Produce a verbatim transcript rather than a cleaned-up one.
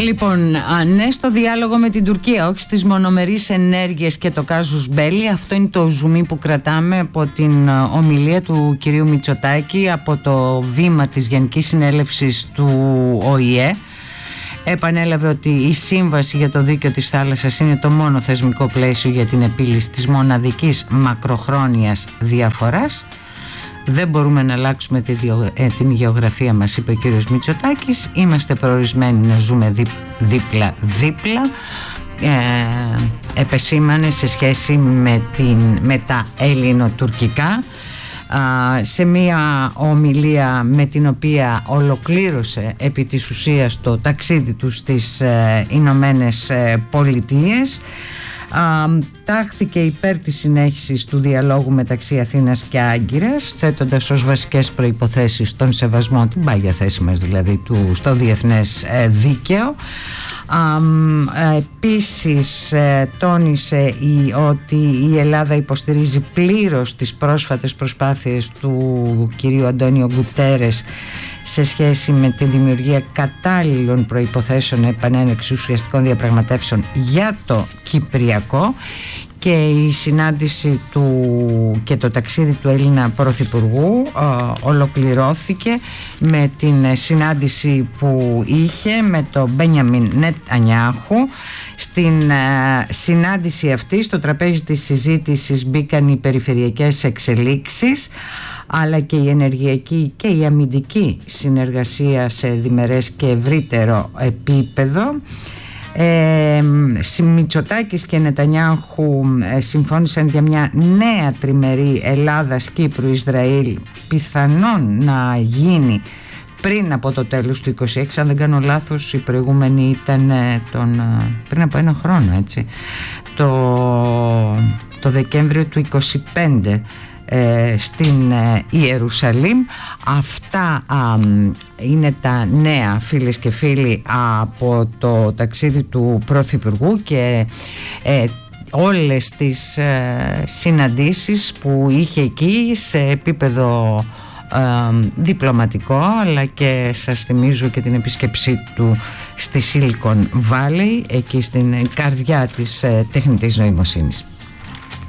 Λοιπόν, ναι, στο διάλογο με την Τουρκία, όχι στις μονομερείς ενέργειες και το κάζους μπέλι. Αυτό είναι το ζουμί που κρατάμε από την ομιλία του κυρίου Μητσοτάκη από το βήμα της Γενικής Συνέλευσης του Ο Η Ε. Επανέλαβε ότι η Σύμβαση για το Δίκαιο της Θάλασσας είναι το μόνο θεσμικό πλαίσιο για την επίλυση της μοναδικής μακροχρόνιας διαφοράς. Δεν μπορούμε να αλλάξουμε τη διο, ε, την γεωγραφία, μας είπε ο κύριος Μητσοτάκης. Είμαστε προορισμένοι να ζούμε δι, δίπλα-δίπλα. Ε, επεσήμανε σε σχέση με, την, με τα ελληνοτουρκικά, σε μία ομιλία με την οποία ολοκλήρωσε επί της ουσίας το ταξίδι του στις ε, Ηνωμένες Πολιτείες. Uh, τάχθηκε υπέρ της συνέχισης του διαλόγου μεταξύ Αθήνας και Άγκυρας, θέτοντας ως βασικές προϋποθέσεις τον σεβασμό, την πάγια θέση μας δηλαδή, του, στο διεθνές ε, δίκαιο. Uh, επίσης ε, τόνισε η, ότι η Ελλάδα υποστηρίζει πλήρως τις πρόσφατες προσπάθειες του κυρίου Αντώνιο Γκουτέρες σε σχέση με τη δημιουργία κατάλληλων προϋποθέσεων επανέναρξης ουσιαστικών διαπραγματεύσεων για το Κυπριακό, και η συνάντηση του και το ταξίδι του Έλληνα Πρωθυπουργού ε, ολοκληρώθηκε με την συνάντηση που είχε με τον Μπένιαμιν Νετανιάχου. Στην ε, συνάντηση αυτή, στο τραπέζι της συζήτησης, μπήκαν οι περιφερειακές εξελίξεις, αλλά και η ενεργειακή και η αμυντική συνεργασία σε διμερές και ευρύτερο επίπεδο. Ε, Μητσοτάκης και Νετανιάχου ε, συμφώνησαν για μια νέα τριμερή Ελλάδας-Κύπρου-Ισραήλ, πιθανόν να γίνει πριν από το τέλος του είκοσι έξι. Αν δεν κάνω λάθος, η προηγούμενη ήταν ε, τον, ε, πριν από ένα χρόνο, έτσι, το, το Δεκέμβριο του είκοσι πέντε στην Ιερουσαλήμ. Αυτά α, είναι τα νέα, φίλες και φίλοι, από το ταξίδι του Πρωθυπουργού και ε, όλες τις ε, συναντήσεις που είχε εκεί σε επίπεδο ε, διπλωματικό, αλλά και σας θυμίζω και την επίσκεψή του στη Silicon Valley, εκεί στην καρδιά της ε, τεχνητής νοημοσύνης.